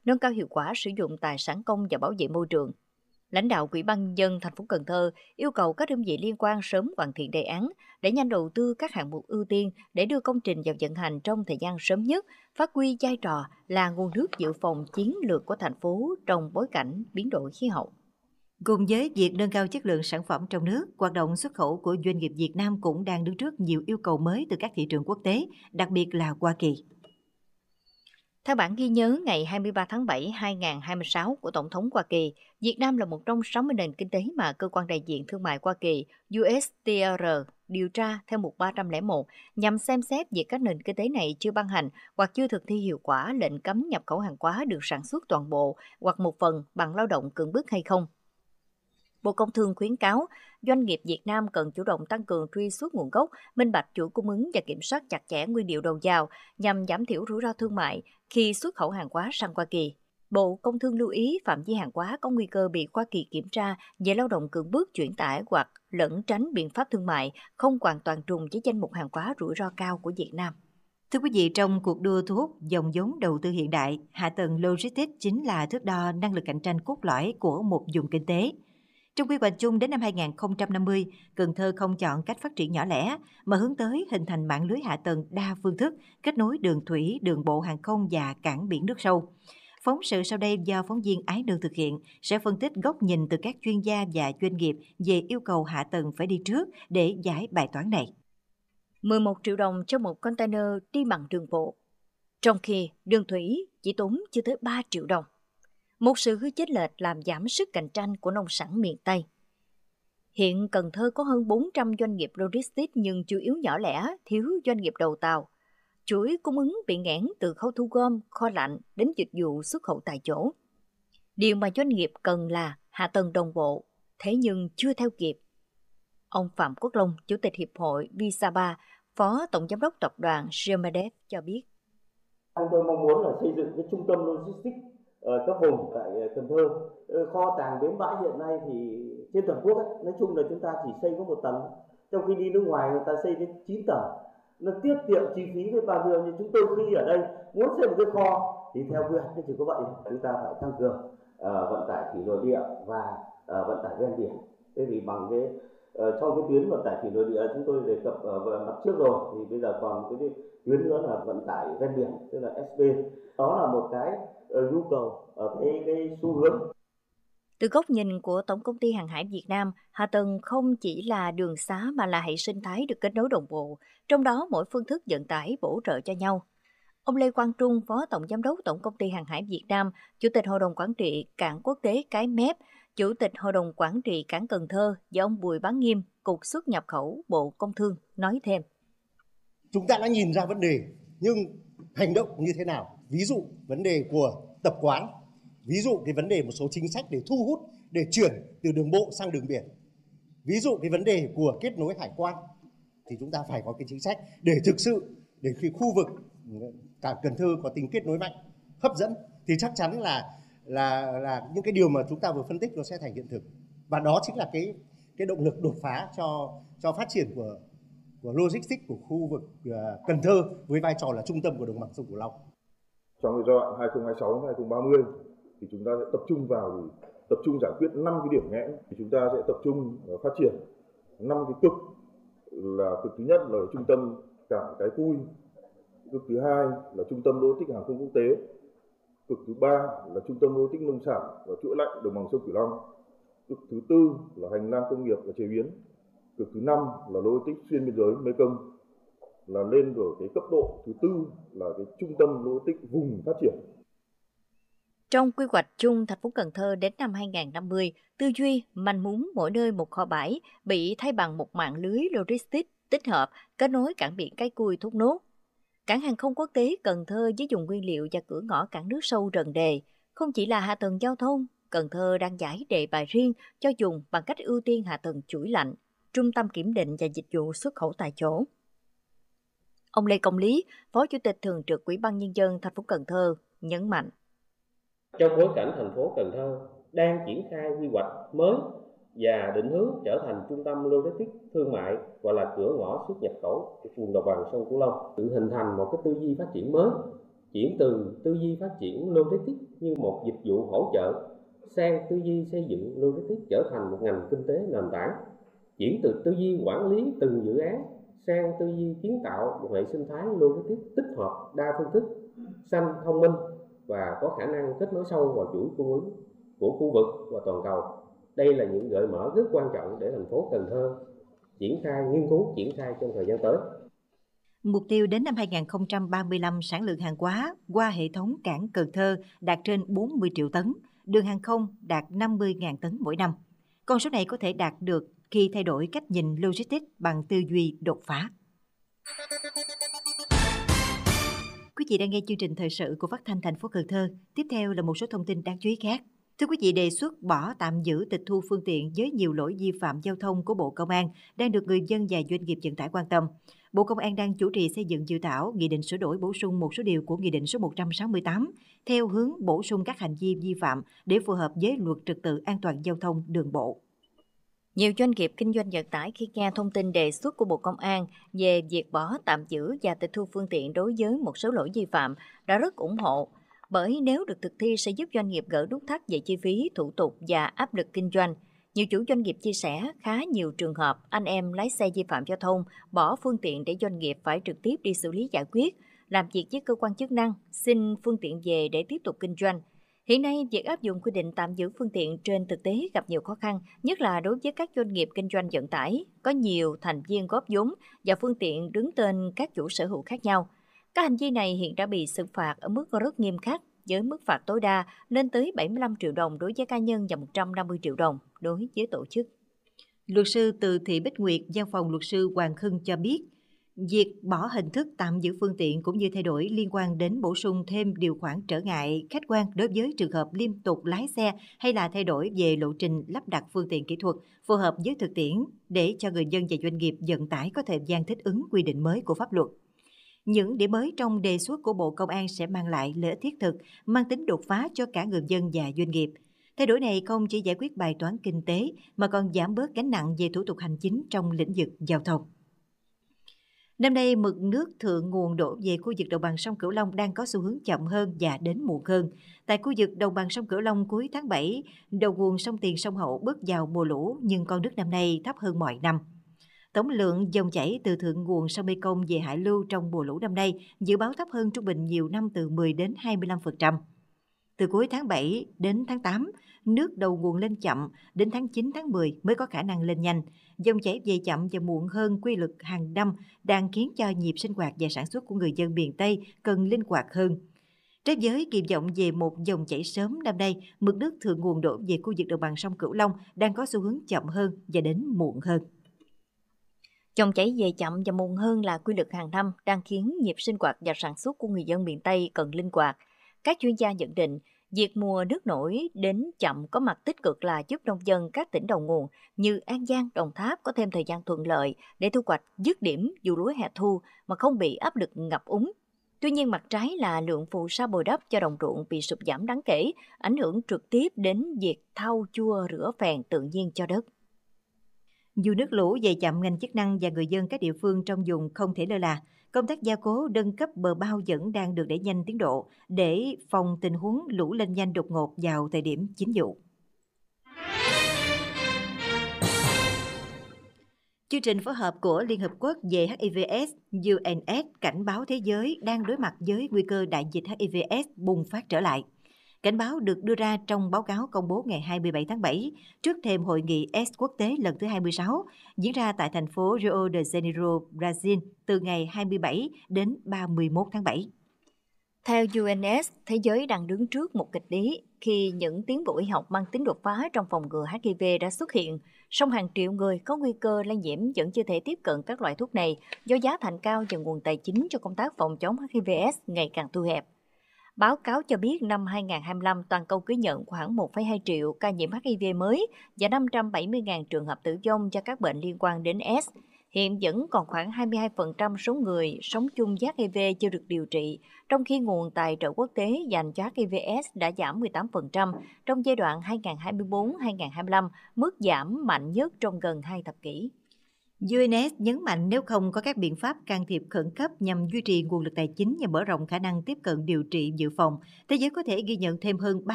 nâng cao hiệu quả sử dụng tài sản công và bảo vệ môi trường. Lãnh đạo Ủy ban Nhân dân thành phố Cần Thơ yêu cầu các đơn vị liên quan sớm hoàn thiện đề án, đẩy nhanh đầu tư các hạng mục ưu tiên để đưa công trình vào vận hành trong thời gian sớm nhất, phát huy vai trò là nguồn nước dự phòng chiến lược của thành phố trong bối cảnh biến đổi khí hậu. Cùng với việc nâng cao chất lượng sản phẩm trong nước, hoạt động xuất khẩu của doanh nghiệp Việt Nam cũng đang đứng trước nhiều yêu cầu mới từ các thị trường quốc tế, đặc biệt là Hoa Kỳ. Theo bản ghi nhớ ngày 23 tháng 7 2026 của Tổng thống Hoa Kỳ, Việt Nam là một trong 60 nền kinh tế mà Cơ quan Đại diện Thương mại Hoa Kỳ USTR điều tra theo mục 301 nhằm xem xét việc các nền kinh tế này chưa ban hành hoặc chưa thực thi hiệu quả lệnh cấm nhập khẩu hàng hóa được sản xuất toàn bộ hoặc một phần bằng lao động cưỡng bức hay không. Bộ Công Thương khuyến cáo doanh nghiệp Việt Nam cần chủ động tăng cường truy xuất nguồn gốc, minh bạch chuỗi cung ứng và kiểm soát chặt chẽ nguyên liệu đầu vào nhằm giảm thiểu rủi ro thương mại khi xuất khẩu hàng hóa sang Hoa Kỳ. Bộ Công Thương lưu ý phạm vi hàng hóa có nguy cơ bị Hoa Kỳ kiểm tra về lao động cưỡng bức chuyển tải hoặc lẩn tránh biện pháp thương mại không hoàn toàn trùng với danh mục hàng hóa rủi ro cao của Việt Nam. Thưa quý vị, trong cuộc đua thu hút dòng vốn đầu tư hiện đại, hạ tầng logistics chính là thước đo năng lực cạnh tranh cốt lõi của một vùng kinh tế. Trong quy hoạch chung đến năm 2050, Cần Thơ không chọn cách phát triển nhỏ lẻ mà hướng tới hình thành mạng lưới hạ tầng đa phương thức, kết nối đường thủy, đường bộ, hàng không và cảng biển nước sâu. Phóng sự sau đây do phóng viên Ái Nương thực hiện sẽ phân tích góc nhìn từ các chuyên gia và doanh nghiệp về yêu cầu hạ tầng phải đi trước để giải bài toán này. 11 triệu đồng cho một container đi bằng đường bộ, trong khi đường thủy chỉ tốn chưa tới 3 triệu đồng. Một sự chênh lệch làm giảm sức cạnh tranh của nông sản miền Tây. Hiện Cần Thơ có hơn 400 doanh nghiệp logistics nhưng chủ yếu nhỏ lẻ, thiếu doanh nghiệp đầu tàu. Chuỗi cung ứng bị nghẽn từ khâu thu gom, kho lạnh đến dịch vụ xuất khẩu tại chỗ. Điều mà doanh nghiệp cần là hạ tầng đồng bộ, thế nhưng chưa theo kịp. Ông Phạm Quốc Long, Chủ tịch Hiệp hội Visaba, Phó Tổng Giám đốc Tập đoàn Geomedes cho biết. Chúng tôi mong muốn là xây dựng cái trung tâm logistics ở các vùng tại Cần Thơ. Kho tàng bến bãi hiện nay thì trên toàn quốc ấy, nói chung là chúng ta chỉ xây có 1 tầng, trong khi đi nước ngoài người ta xây đến 9 tầng. Nó tiết kiệm chi phí với bao nhiêu, nhưng chúng tôi khi ở đây muốn xây một cái kho thì theo quy hoạch chỉ có vậy, chúng ta phải tăng cường vận tải thủy nội địa và vận tải ven biển. Thế thì bằng cái trong cái tuyến vận tải thủy nội địa chúng tôi đề cập ở mặt trước rồi, thì bây giờ còn cái tuyến nữa là vận tải ven biển, tức là SP. Đó là một cái nhu cầu ở cái xu hướng. Từ góc nhìn của Tổng công ty Hàng hải Việt Nam, hạ tầng không chỉ là đường xá mà là hệ sinh thái được kết nối đồng bộ, trong đó mỗi phương thức vận tải bổ trợ cho nhau. Ông Lê Quang Trung, Phó Tổng Giám đốc Tổng công ty Hàng hải Việt Nam, Chủ tịch Hội đồng Quản trị Cảng Quốc tế Cái Mép, Chủ tịch Hội đồng Quản trị Cảng Cần Thơ và ông Bùi Bá Nghiêm, Cục Xuất nhập khẩu Bộ Công Thương nói thêm. Chúng ta đã nhìn ra vấn đề, nhưng hành động như thế nào? Ví dụ vấn đề của tập quán, ví dụ cái vấn đề một số chính sách để thu hút, để chuyển từ đường bộ sang đường biển. Ví dụ cái vấn đề của kết nối hải quan thì chúng ta phải có cái chính sách để thực sự để khi khu vực cảng Cần Thơ có tính kết nối mạnh, hấp dẫn thì chắc chắn là những cái điều mà chúng ta vừa phân tích nó sẽ thành hiện thực. Và đó chính là cái động lực đột phá cho phát triển của logistics của khu vực Cần Thơ với vai trò là trung tâm của đồng bằng sông Cửu Long. Trong giai đoạn 2026-2030 thì chúng ta sẽ tập trung giải quyết 5 cái điểm nghẽn. Thì chúng ta sẽ tập trung phát triển 5 cái cực, là cực thứ nhất là trung tâm cảng Cái Cui, cực thứ hai là trung tâm logistics hàng không quốc tế, cực thứ ba là trung tâm logistics nông sản và chuỗi lạnh đồng bằng sông Cửu Long, cực thứ tư là hành lang công nghiệp và chế biến, cực thứ năm là logistics xuyên biên giới Mekong, là lên ở cái cấp độ thứ tư là cái trung tâm logistics vùng phát triển. Trong quy hoạch chung thành phố Cần Thơ đến năm 2050, tư duy manh muốn mỗi nơi một kho bãi bị thay bằng một mạng lưới logistics tích hợp kết nối cảng biển Cái Cui thốt nốt. Cảng hàng không quốc tế Cần Thơ với vùng nguyên liệu và cửa ngõ cảng nước sâu Rần Đề không chỉ là hạ tầng giao thông, Cần Thơ đang giải đề bài riêng cho vùng bằng cách ưu tiên hạ tầng chuỗi lạnh, trung tâm kiểm định và dịch vụ xuất khẩu tại chỗ. Ông Lê Công Lý, Phó Chủ tịch Thường trực Ủy ban Nhân dân thành phố Cần Thơ nhấn mạnh. Trong bối cảnh thành phố Cần Thơ đang triển khai quy hoạch mới và định hướng trở thành trung tâm logistics thương mại gọi là cửa ngõ xuất nhập khẩu của vùng đồng bằng sông Cửu Long, tự hình thành một cái tư duy phát triển mới chuyển từ tư duy phát triển logistics như một dịch vụ hỗ trợ sang tư duy xây dựng logistics trở thành một ngành kinh tế nền tảng, chuyển từ tư duy quản lý từng dự án sang tư duy kiến tạo một hệ sinh thái logistics tích hợp đa phương thức, xanh, thông minh và có khả năng kết nối sâu vào chuỗi cung ứng của khu vực và toàn cầu. Đây là những gợi mở rất quan trọng để thành phố Cần Thơ nghiên cứu triển khai trong thời gian tới. Mục tiêu đến năm 2035 sản lượng hàng hóa qua hệ thống cảng Cần Thơ đạt trên 40 triệu tấn, đường hàng không đạt 50.000 tấn mỗi năm. Con số này có thể đạt được khi thay đổi cách nhìn logistics bằng tư duy đột phá. Quý vị đang nghe chương trình thời sự của Phát thanh thành phố Cần Thơ. Tiếp theo là một số thông tin đáng chú ý khác. Thưa quý vị, đề xuất bỏ tạm giữ tịch thu phương tiện với nhiều lỗi vi phạm giao thông của Bộ Công an đang được người dân và doanh nghiệp vận tải quan tâm. Bộ Công an đang chủ trì xây dựng dự thảo nghị định sửa đổi bổ sung một số điều của nghị định số 168 theo hướng bổ sung các hành vi vi phạm để phù hợp với luật trật tự an toàn giao thông đường bộ. Nhiều doanh nghiệp kinh doanh vận tải khi nghe thông tin đề xuất của Bộ Công an về việc bỏ tạm giữ và tịch thu phương tiện đối với một số lỗi vi phạm đã rất ủng hộ, bởi nếu được thực thi sẽ giúp doanh nghiệp gỡ nút thắt về chi phí, thủ tục và áp lực kinh doanh. Nhiều chủ doanh nghiệp chia sẻ khá nhiều trường hợp anh em lái xe vi phạm giao thông bỏ phương tiện để doanh nghiệp phải trực tiếp đi xử lý giải quyết, làm việc với cơ quan chức năng, xin phương tiện về để tiếp tục kinh doanh. Hiện nay, việc áp dụng quy định tạm giữ phương tiện trên thực tế gặp nhiều khó khăn, nhất là đối với các doanh nghiệp kinh doanh vận tải, có nhiều thành viên góp vốn và phương tiện đứng tên các chủ sở hữu khác nhau. Các hành vi này hiện đã bị xử phạt ở mức rất nghiêm khắc, với mức phạt tối đa lên tới 75 triệu đồng đối với cá nhân và 150 triệu đồng đối với tổ chức. Luật sư Từ Thị Bích Nguyệt, Văn phòng Luật sư Hoàng Hưng cho biết, việc bỏ hình thức tạm giữ phương tiện cũng như thay đổi liên quan đến bổ sung thêm điều khoản trở ngại khách quan đối với trường hợp liên tục lái xe hay là thay đổi về lộ trình lắp đặt phương tiện kỹ thuật phù hợp với thực tiễn để cho người dân và doanh nghiệp vận tải có thời gian thích ứng quy định mới của pháp luật. Những điểm mới trong đề xuất của Bộ Công an sẽ mang lại lợi ích thiết thực, mang tính đột phá cho cả người dân và doanh nghiệp. Thay đổi này không chỉ giải quyết bài toán kinh tế mà còn giảm bớt gánh nặng về thủ tục hành chính trong lĩnh vực giao thông. Năm nay, mực nước thượng nguồn đổ về khu vực đồng bằng sông Cửu Long đang có xu hướng chậm hơn và đến muộn hơn. Tại khu vực đồng bằng sông Cửu Long cuối tháng 7, đầu nguồn sông Tiền sông Hậu bước vào mùa lũ nhưng con nước năm nay thấp hơn mọi năm. Tổng lượng dòng chảy từ thượng nguồn sông Mekong về hạ lưu trong mùa lũ năm nay dự báo thấp hơn trung bình nhiều năm từ 10 đến 25%. Từ cuối tháng 7 đến tháng 8, nước đầu nguồn lên chậm, đến tháng 9, tháng 10 mới có khả năng lên nhanh. Dòng chảy về chậm và muộn hơn quy luật hàng năm đang khiến cho nhịp sinh hoạt và sản xuất của người dân miền Tây cần linh hoạt hơn. Trái với kỳ vọng về một dòng chảy sớm năm nay, mực nước thượng nguồn đổ về khu vực đồng bằng sông Cửu Long đang có xu hướng chậm hơn và đến muộn hơn. Dòng chảy về chậm và muộn hơn là quy luật hàng năm đang khiến nhịp sinh hoạt và sản xuất của người dân miền Tây cần linh hoạt. Các chuyên gia nhận định, việc mùa nước nổi đến chậm có mặt tích cực là giúp nông dân các tỉnh đầu nguồn như An Giang, Đồng Tháp có thêm thời gian thuận lợi để thu hoạch dứt điểm vụ lúa hè thu mà không bị áp lực ngập úng. Tuy nhiên, mặt trái là lượng phù sa bồi đắp cho đồng ruộng bị sụt giảm đáng kể, ảnh hưởng trực tiếp đến việc thau chua rửa phèn tự nhiên cho đất. Dù nước lũ về chậm, ngành chức năng và người dân các địa phương trong vùng không thể lơ là. Công tác gia cố nâng cấp bờ bao vẫn đang được đẩy nhanh tiến độ để phòng tình huống lũ lên nhanh đột ngột vào thời điểm chính vụ. Chương trình phối hợp của Liên Hợp Quốc về HIV/AIDS UNAIDS cảnh báo thế giới đang đối mặt với nguy cơ đại dịch HIV/AIDS bùng phát trở lại. Cảnh báo được đưa ra trong báo cáo công bố ngày 27 tháng 7 trước thềm hội nghị AIDS quốc tế lần thứ 26 diễn ra tại thành phố Rio de Janeiro, Brazil từ ngày 27 đến 31 tháng 7. Theo UNAIDS, thế giới đang đứng trước một kịch lý khi những tiến bộ y học mang tính đột phá trong phòng ngừa HIV đã xuất hiện, song hàng triệu người có nguy cơ lây nhiễm vẫn chưa thể tiếp cận các loại thuốc này do giá thành cao và nguồn tài chính cho công tác phòng chống HIV/AIDS ngày càng thu hẹp. Báo cáo cho biết năm 2025, toàn cầu ghi nhận khoảng 1,2 triệu ca nhiễm HIV mới và 570.000 trường hợp tử vong do các bệnh liên quan đến AIDS. Hiện vẫn còn khoảng 22% số người sống chung với HIV chưa được điều trị, trong khi nguồn tài trợ quốc tế dành cho HIV/AIDS đã giảm 18% trong giai đoạn 2024-2025, mức giảm mạnh nhất trong gần 2 thập kỷ. UNS nhấn mạnh nếu không có các biện pháp can thiệp khẩn cấp nhằm duy trì nguồn lực tài chính và mở rộng khả năng tiếp cận điều trị dự phòng, thế giới có thể ghi nhận thêm hơn